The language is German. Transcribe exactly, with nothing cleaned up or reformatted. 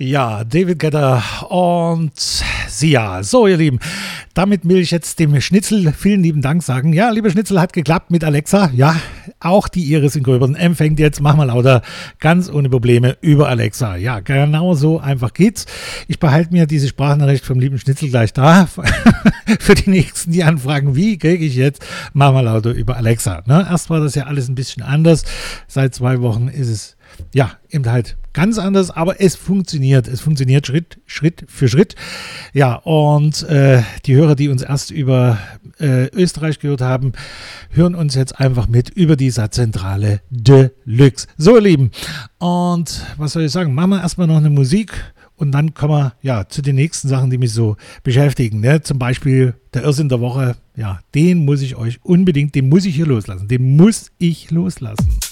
Ja, David Guetta und Sia. So, ihr Lieben, damit will ich jetzt dem Schnitzel vielen lieben Dank sagen. Ja, lieber Schnitzel, hat geklappt mit Alexa. Ja, auch die Iris in Gröbern empfängt jetzt, mach mal lauter, ganz ohne Probleme über Alexa. Ja, genau so einfach geht's. Ich behalte mir diese Sprachnachricht vom lieben Schnitzel gleich da für die Nächsten, die anfragen, wie kriege ich jetzt mach mal lauter über Alexa. Ne? Erst war das ja alles ein bisschen anders. Seit zwei Wochen ist es ja, eben halt ganz anders, aber es funktioniert. Es funktioniert Schritt, Schritt für Schritt. Ja, und äh, die Hörer, die uns erst über äh, Österreich gehört haben, hören uns jetzt einfach mit über die Satzzentrale Deluxe. So, ihr Lieben, und was soll ich sagen? Machen wir erstmal noch eine Musik und dann kommen wir ja, zu den nächsten Sachen, die mich so beschäftigen. Ne? Zum Beispiel der Irrsinn der Woche. Ja, den muss ich euch unbedingt, den muss ich hier loslassen. Den muss ich loslassen.